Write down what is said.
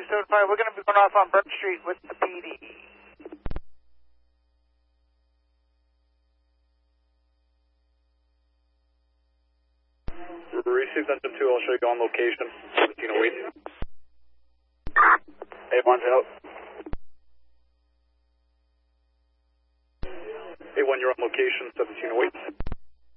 275, we're going to be going off on Burke Street with the PD. Received engine 2, I'll show you on location, 1708. Hey, one's out. A1, you're on location, 1708.